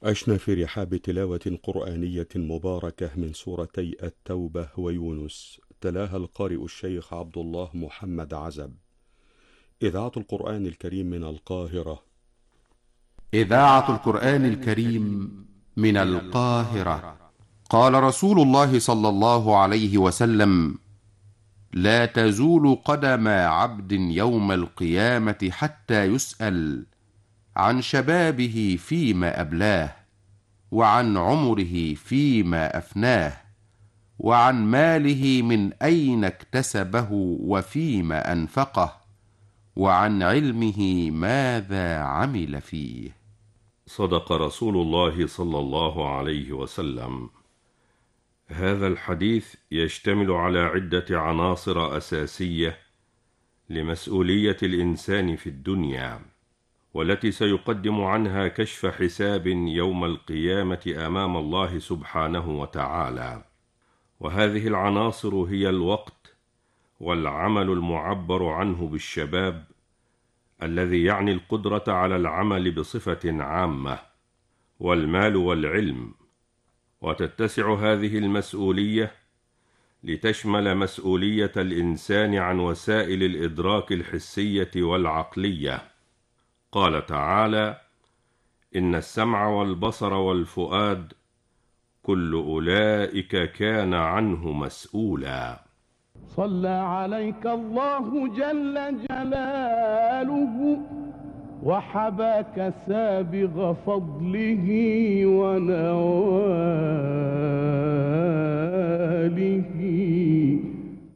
عشنا في رحاب تلاوة قرآنية مباركة من سورتي التوبة ويونس، تلاها القارئ الشيخ عبد الله محمد عزب. إذاعة القرآن الكريم من القاهرة. إذاعة القرآن الكريم من القاهرة. قال رسول الله صلى الله عليه وسلم: لا تزول قدم عبد يوم القيامة حتى يسأل عن شبابه فيما أبلاه، وعن عمره فيما أفناه، وعن ماله من أين اكتسبه وفيما أنفقه، وعن علمه ماذا عمل فيه. صدق رسول الله صلى الله عليه وسلم. هذا الحديث يشتمل على عدة عناصر أساسية لمسؤولية الإنسان في الدنيا، والتي سيقدم عنها كشف حساب يوم القيامة أمام الله سبحانه وتعالى. وهذه العناصر هي الوقت، والعمل المعبر عنه بالشباب، الذي يعني القدرة على العمل بصفة عامة، والمال والعلم. وتتسع هذه المسؤولية لتشمل مسؤولية الإنسان عن وسائل الإدراك الحسية والعقلية. قال تعالى: إن السمع والبصر والفؤاد كل أولئك كان عنه مسؤولا. صلى عليك الله جل جلاله وحباك سابغ فضله ونواله.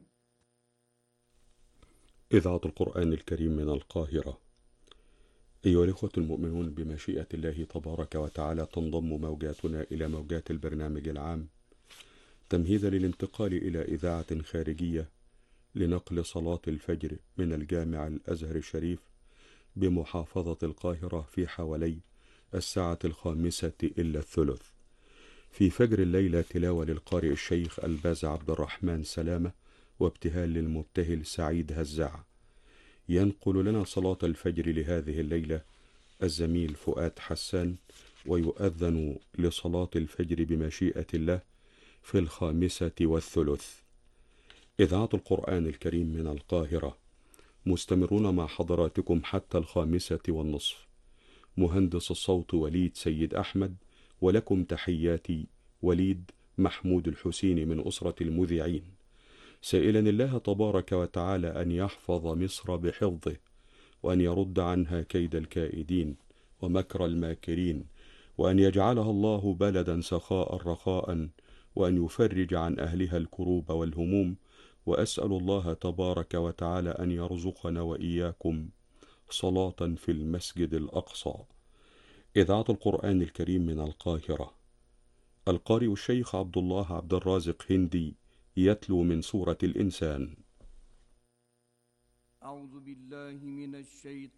إذاعة القرآن الكريم من القاهرة. أيها الإخوة المؤمنون، بمشيئة الله تبارك وتعالى تنضم موجاتنا إلى موجات البرنامج العام تمهيدا للانتقال إلى إذاعة خارجية لنقل صلاة الفجر من الجامع الأزهر الشريف بمحافظة القاهرة في حوالي 5:05 في فجر الليلة. تلاوة للقارئ الشيخ الباز عبد الرحمن سلامة، وابتهال للمبتهل سعيد هزاع. ينقل لنا صلاة الفجر لهذه الليلة الزميل فؤاد حسان، ويؤذن لصلاة الفجر بمشيئة الله في 5:05. إذاعة القرآن الكريم من القاهرة، مستمرون مع حضراتكم حتى 5:30. مهندس الصوت وليد سيد أحمد، ولكم تحياتي وليد محمود الحسيني من أسرة المذيعين، سائلا الله تبارك وتعالى أن يحفظ مصر بحفظه، وأن يرد عنها كيد الكائدين ومكر الماكرين، وأن يجعلها الله بلدا سخاء رخاء، وأن يفرج عن أهلها الكروب والهموم. وأسأل الله تبارك وتعالى أن يرزقنا وإياكم صلاة في المسجد الأقصى. إذاعة القرآن الكريم من القاهرة. القارئ الشيخ عبد الله عبد الرازق هندي يتلو من سورة الإنسان. أعوذ بالله من الشيطان